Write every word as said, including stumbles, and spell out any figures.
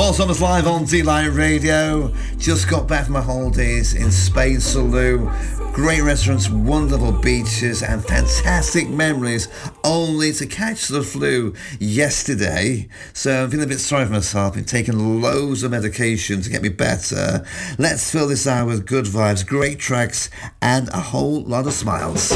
Paul Thomas live on D-Line Radio. Just got back from my holidays in Spain, Salou. Great restaurants, wonderful beaches, and fantastic memories, only to catch the flu yesterday. So I'm feeling a bit sorry for myself. I've been taking loads of medication to get me better. Let's fill this hour with good vibes, great tracks, and a whole lot of smiles.